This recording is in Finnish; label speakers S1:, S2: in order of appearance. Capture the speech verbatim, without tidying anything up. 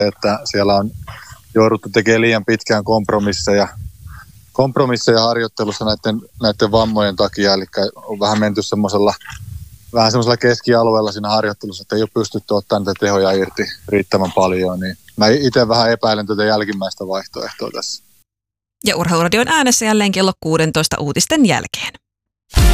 S1: että siellä on jouduttu tekemään liian pitkään kompromisseja, kompromisseja harjoittelussa näiden, näiden vammojen takia, eli on vähän menty semmoisella vähän semmoisella keskialueella siinä harjoittelussa, että ei ole pystytty ottamaan niitä tehoja irti riittävän paljon, niin mä itse vähän epäilen tätä jälkimmäistä vaihtoehtoa tässä.
S2: Ja Urheiluradion äänessä jälleen kello kuusitoista uutisten jälkeen.